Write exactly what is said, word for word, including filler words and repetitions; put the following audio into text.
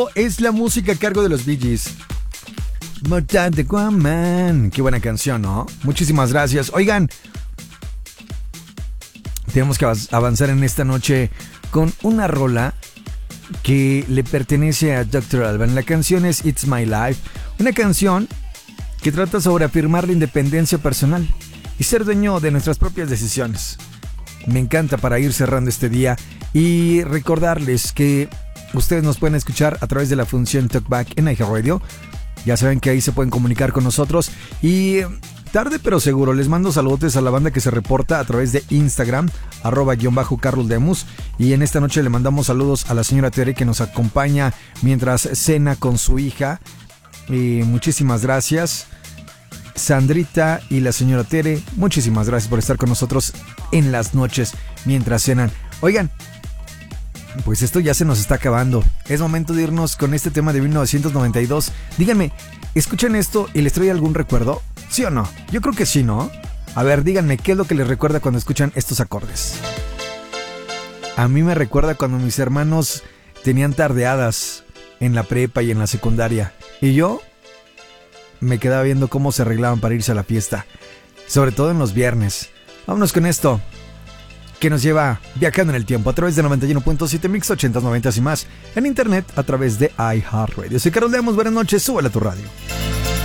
Es la música a cargo de los Bee Gees. More Time the Woman. Qué buena canción, ¿no? Muchísimas gracias. Oigan, tenemos que avanzar en esta noche con una rola que le pertenece a doctor Alban. La canción es It's My Life, una canción que trata sobre afirmar la independencia personal y ser dueño de nuestras propias decisiones. Me encanta para ir cerrando este día y recordarles que ustedes nos pueden escuchar a través de la función Talkback en iHeartRadio. Ya saben que ahí se pueden comunicar con nosotros y tarde pero seguro les mando saludos a la banda que se reporta a través de Instagram, arroba guión bajo Carlos Demus. Y en esta noche le mandamos saludos a la señora Tere que nos acompaña mientras cena con su hija. Y muchísimas gracias, Sandrita y la señora Tere. Muchísimas gracias por estar con nosotros en las noches mientras cenan. Oigan, pues esto ya se nos está acabando. Es momento de irnos con este tema de mil novecientos noventa y dos. Díganme, ¿escuchan esto y les trae algún recuerdo? ¿Sí o no? Yo creo que sí, ¿no? A ver, díganme, ¿qué es lo que les recuerda cuando escuchan estos acordes? A mí me recuerda cuando mis hermanos tenían tardeadas en la prepa y en la secundaria. Y yo me quedaba viendo cómo se arreglaban para irse a la fiesta. Sobre todo en los viernes. Vámonos con esto, que nos lleva viajando en el tiempo a través de noventa y uno punto siete Mix, ochentas, noventas y más. En internet a través de iHeartRadio. Soy Carlos Lemos, buenas noches, súbele a tu radio.